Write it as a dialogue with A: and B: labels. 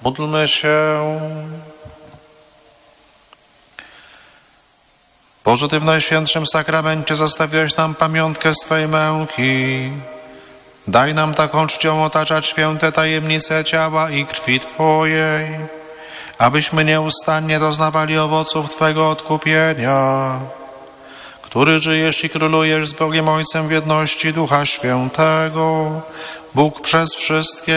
A: Módlmy się. Boże, Ty w Najświętszym Sakramencie zostawiłeś nam pamiątkę swej męki. Daj nam taką czcią otaczać święte tajemnice ciała i krwi Twojej, abyśmy nieustannie doznawali owoców Twego odkupienia, który żyjesz i królujesz z Bogiem Ojcem w jedności Ducha Świętego, Bóg przez wszystkie